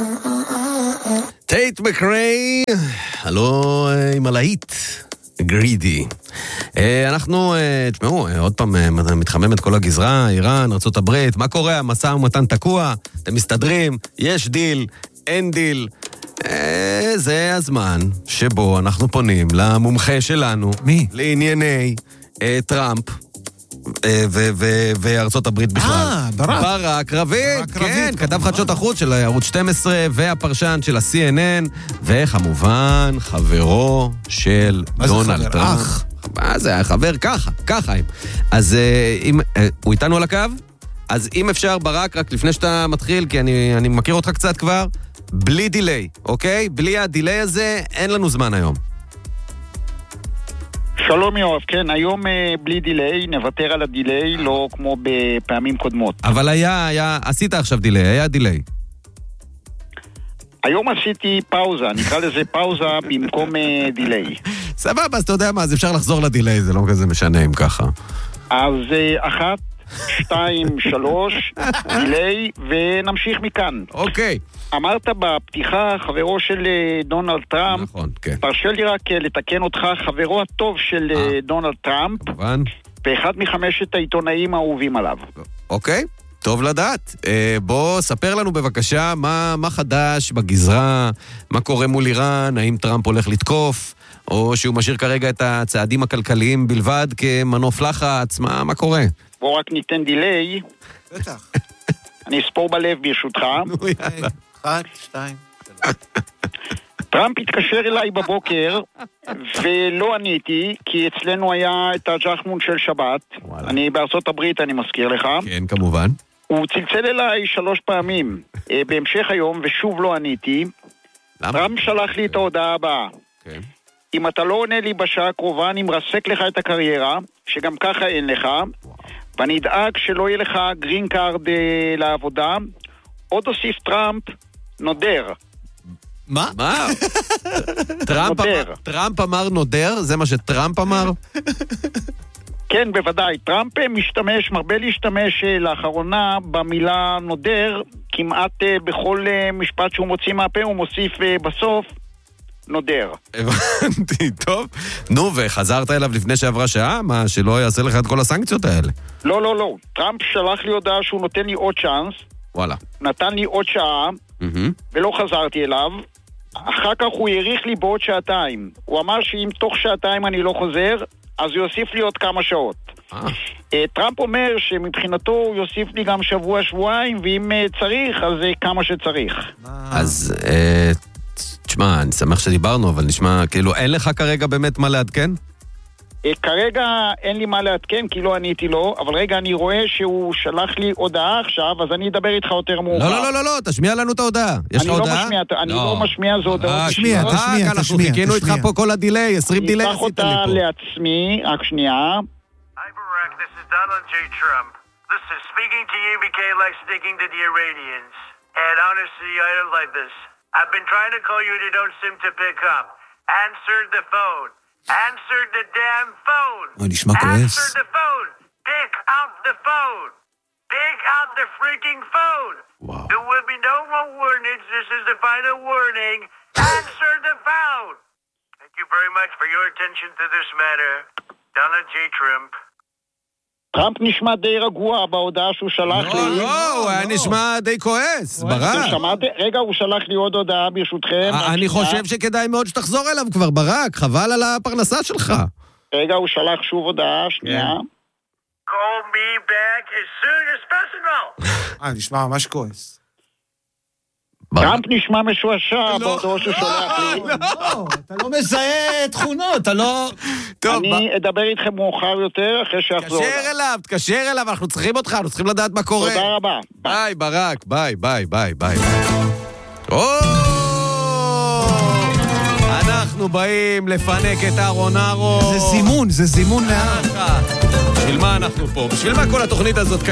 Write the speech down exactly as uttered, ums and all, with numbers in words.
טייט מקריי, הלו עם הלהיט, גרידי. אנחנו, תשמעו, עוד פעם מתחממת כל הגזרה, איראן, ארצות הברית, מה קורה? המשא ומתן תקוע, אתם מסתדרים, יש דיל, אין דיל. זה הזמן שבו אנחנו פונים למומחה שלנו. מי? לענייני טראמפ. וארצות הברית בכלל. אה, ברק. ברק רביד, כן, כתב חדשות החוץ של ערוץ שתים עשרה והפרשן של ה-סי אן אן, וכמובן חברו של דונלד טראמפ. אח. מה זה, חבר ככה, ככה. אז אם, הוא איתנו על הקו? אז אם אפשר, ברק, רק לפני שאתה מתחיל, כי אני, אני מכיר אותך קצת כבר, בלי דיליי, אוקיי? בלי הדיליי הזה, אין לנו זמן היום. שלום יואב, כן, היום אה, בלי דיליי, נוותר על הדיליי, לא כמו בפעמים קודמות. אבל היה, היה, עשית עכשיו דיליי, היה דיליי. היום עשיתי פאוזה, נקרא לזה פאוזה במקום אה, דיליי. סבבה, אז אתה יודע מה, אז אפשר לחזור לדיליי, זה לא כזה משנה אם ככה. אז אה, אחת, שתיים, שלוש, דיליי, ונמשיך מכאן. אוקיי. אמרת בפתיחה חברו של דונלד טראמפ, נכון, כן. תרשה לי רק לתקן אותך, חברו הטוב של אה. דונלד טראמפ, כמובן. ואחד מחמשת העיתונאים האהובים עליו. אוקיי, טוב לדעת. אה, בוא, ספר לנו בבקשה מה, מה חדש בגזרה, מה קורה מול איראן, האם טראמפ הולך לתקוף, או שהוא משאיר כרגע את הצעדים הכלכליים בלבד כמנוף לחץ, מה, מה קורה? בוא רק ניתן דיליי. בטח. אני אספור בלב ברשותך. נו, יאללה. אחת, שתיים. טראמפ התקשר אליי בבוקר ולא עניתי, כי אצלנו היה את הג'חמון של שבת. וואלה. אני בארצות הברית, אני מזכיר לך. כן, כמובן. הוא צלצל אליי שלוש פעמים אה, בהמשך היום, ושוב לא עניתי. למה? טראמפ שלח לי את ההודעה הבאה. כן. אם אתה לא עונה לי בשעה הקרובה, אני מרסק לך את הקריירה, שגם ככה אין לך, ואני אדאג שלא יהיה לך גרין קארד אה, לעבודה. עוד הוסיף טראמפ, נודר. מה? מה? טראמפ נודר. אמר- טראמפ אמר נודר? זה מה שטראמפ אמר? כן, בוודאי. טראמפ משתמש, מרבה להשתמש אה, לאחרונה במילה נודר, כמעט אה, בכל אה, משפט שהוא מוציא מהפה, הוא מוסיף אה, בסוף נודר. הבנתי, טוב. נו, וחזרת אליו לפני שעברה שעה? מה, שלא יעשה לך את כל הסנקציות האלה? לא, לא, לא. טראמפ שלח לי הודעה שהוא נותן לי עוד צ'אנס, וואלה. נתן לי עוד שעה, מהמם. ולא חזרתי אליו. אחר כך הוא העריך לי בעוד שעתיים. הוא אמר שאם תוך שעתיים אני לא חוזר, אז הוא יוסיף לי עוד כמה שעות. אה. אה, טראמפ אומר שמבחינתו הוא יוסיף לי גם שבוע, שבועיים, ואם אה, צריך, אז אה, כמה שצריך. אז, אה, תשמע, אני שמח שדיברנו, אבל נשמע, כאילו, אין לך כרגע באמת מה לעדכן? אה, כרגע אין לי מה לעדכן, כי לא עניתי לו, אבל רגע, אני רואה שהוא שלח לי הודעה עכשיו, אז אני אדבר איתך יותר מאוחר. לא, לא, לא, לא, לא, תשמיע לנו את ההודעה. יש לך אני לא הודעה? משמיע, אני לא משמיע, זו הודעות רק, תשמיע, אישיות. תשמיע, רק, אנחנו תשמיע, חיכינו איתך תשמיע. פה כל הדיליי, עשרים דיליי אני אקח עשית לי אותה פה. לעצמי, רק שנייה. Hi, Barack. This is Donald J. Trump. Listen, speaking to you became like speaking to the Iranians. And honestly, I don't like this. I've been trying to call you and you don't seem to pick up. Answer the phone. Answer the damn phone. הוא נשמע כועס. Answer the phone. Pick up the phone. Pick up the freaking phone. Wow. There will be no more warnings. This is the final warning. Answer the phone. Thank you very much for your attention to this matter. Donald J. Trump. טראמפ נשמע די רגוע בהודעה שהוא שלח לא, לי. לא, הוא היה נשמע די כועס, ברק. שמעתי? רגע, הוא שלח לי עוד הודעה ברשותכם. רק אני שנייה. חושב שכדאי מאוד שתחזור אליו כבר, ברק, חבל על הפרנסה שלך. רגע, הוא שלח שוב הודעה, שנייה. Call me back as soon as possible. אה, נשמע ממש כועס. ברק. טראמפ נשמע משועשע בהודעות שהוא שולח לי. לא, אתה לא מזהה תכונות, אתה לא... טוב, אני אדבר איתכם מאוחר יותר, אחרי שיחזור. תקשר אליו, תקשר אליו, אנחנו צריכים אותך, אנחנו צריכים לדעת מה קורה. תודה רבה. ביי, ברק, ביי, ביי, ביי, ביי. או! אנחנו באים לפנק את אהרון אהרון. זה זימון, זה זימון מהר. בשביל מה אנחנו פה? בשביל מה כל התוכנית הזאת